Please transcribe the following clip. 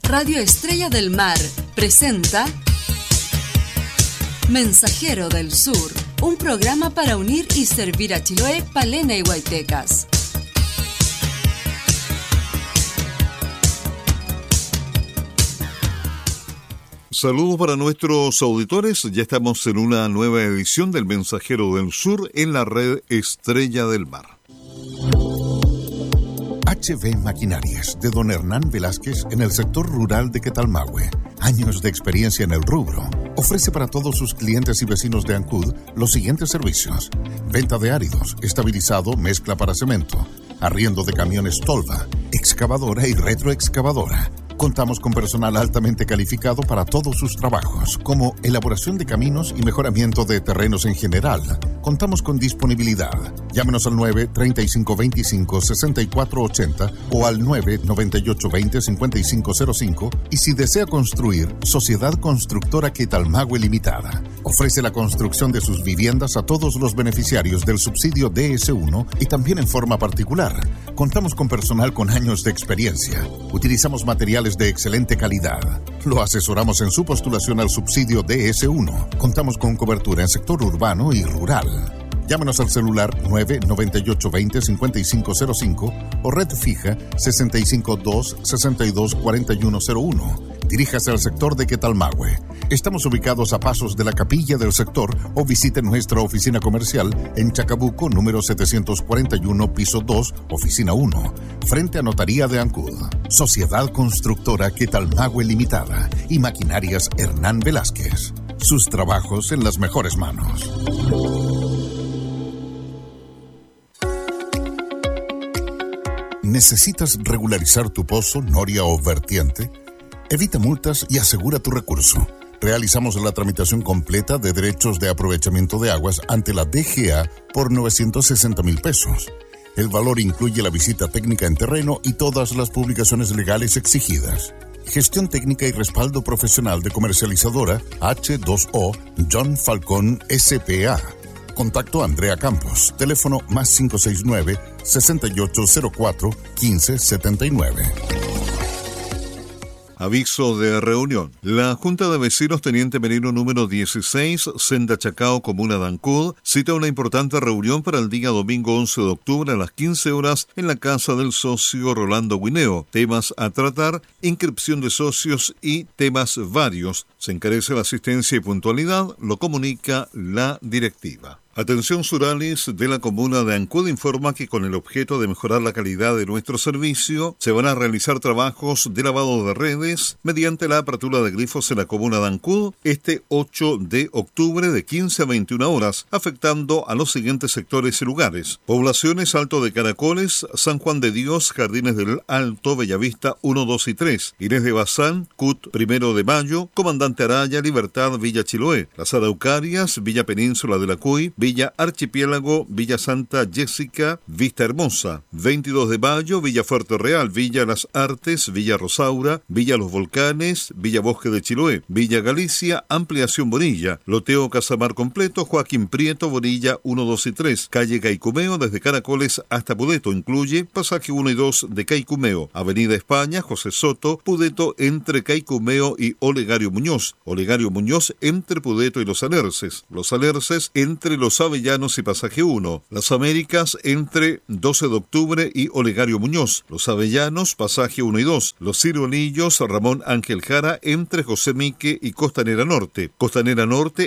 Radio Estrella del Mar presenta Mensajero del Sur, un programa para unir y servir a Chiloé, Palena y Huaytecas. Saludos para nuestros auditores, ya estamos en una nueva edición del Mensajero del Sur en la red Estrella del Mar. HB Maquinarias, de don Hernán Velázquez, en el sector rural de Quetalmahue. Años de experiencia en el rubro. Ofrece para todos sus clientes y vecinos de Ancud los siguientes servicios: venta de áridos, estabilizado, mezcla para cemento, arriendo de camiones tolva, excavadora y retroexcavadora. Contamos con personal altamente calificado para todos sus trabajos, como elaboración de caminos y mejoramiento de terrenos en general. Contamos con disponibilidad. Llámenos al 9-3525-6480 o al 9-9820-5505 y si desea construir, Sociedad Constructora Quetalmahue Limitada. Ofrece la construcción de sus viviendas a todos los beneficiarios del subsidio DS1 y también en forma particular. Contamos con personal con años de experiencia. Utilizamos materiales de excelente calidad. Lo asesoramos en su postulación al subsidio DS1. Contamos con cobertura en sector urbano y rural. Llámenos al celular 9-9820-5505 o red fija 652-624101. Diríjase al sector de Quetalmahue. Estamos ubicados a pasos de la capilla del sector o visite nuestra oficina comercial en Chacabuco, número 741, piso 2, oficina 1, frente a Notaría de Ancud. Sociedad Constructora Quetalmahue Limitada y Maquinarias Hernán Velázquez. Sus trabajos en las mejores manos. ¿Necesitas regularizar tu pozo, noria o vertiente? Evita multas y asegura tu recurso. Realizamos la tramitación completa de derechos de aprovechamiento de aguas ante la DGA por 960,000 pesos. El valor incluye la visita técnica en terreno y todas las publicaciones legales exigidas. Gestión técnica y respaldo profesional de comercializadora H2O John Falcón S.p.A. Contacto Andrea Campos. Teléfono más 569-6804-1579. Aviso de reunión. La Junta de Vecinos Teniente Merino número 16, Senda Chacao, Comuna de Ancud, cita una importante reunión para el día domingo 11 de octubre a las 15 horas en la casa del socio Rolando Guineo. Temas a tratar: inscripción de socios y temas varios. Se encarece la asistencia y puntualidad, lo comunica la directiva. Atención Suralis de la comuna de Ancud informa que con el objeto de mejorar la calidad de nuestro servicio se van a realizar trabajos de lavado de redes mediante la apertura de grifos en la comuna de Ancud este 8 de octubre de 15 a 21 horas, afectando a los siguientes sectores y lugares: poblaciones Alto de Caracoles, San Juan de Dios, Jardines del Alto, Bellavista 1, 2 y 3, Inés de Bazán, CUT 1 de Mayo, Comandante Araya, Libertad, Villa Chiloé, Las Araucarias, Villa Península de la Cuy, Villa Archipiélago, Villa Santa Jessica, Vista Hermosa, 22 de Mayo, Villa Fuerte Real, Villa Las Artes, Villa Rosaura, Villa Los Volcanes, Villa Bosque de Chiloé, Villa Galicia, Ampliación Bonilla, Loteo Casamar completo, Joaquín Prieto, Bonilla 1, 2 y 3, Calle Caicumeo, desde Caracoles hasta Pudeto, incluye pasaje 1 y 2 de Caicumeo, Avenida España, José Soto, Pudeto entre Caicumeo y Olegario Muñoz entre Pudeto y Los Alerces entre Los Avellanos y pasaje 1, Las Américas entre 12 de octubre y Olegario Muñoz, Los Avellanos, pasaje 1 y 2, Los Ciruelillos, Ramón Ángel Jara entre José Mique y Costanera Norte